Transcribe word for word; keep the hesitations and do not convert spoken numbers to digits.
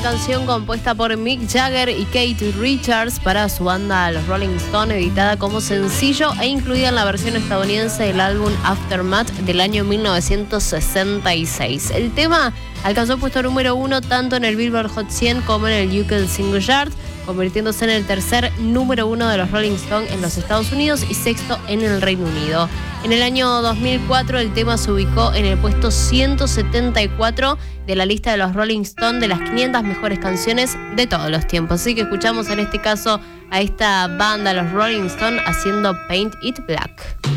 canción compuesta por Mick Jagger y Keith Richards para su banda Los Rolling Stones, editada como sencillo e incluida en la versión estadounidense del álbum Aftermath del año mil novecientos sesenta y seis. El tema alcanzó el puesto número uno tanto en el Billboard Hot cien como en el U K Single Chart, convirtiéndose en el tercer número uno de los Rolling Stones en los Estados Unidos y sexto en el Reino Unido. En el año dos mil cuatro el tema se ubicó en el puesto ciento setenta y cuatro de la lista de los Rolling Stones de las quinientas mejores canciones de todos los tiempos. Así que escuchamos en este caso a esta banda, los Rolling Stones, haciendo Paint It Black.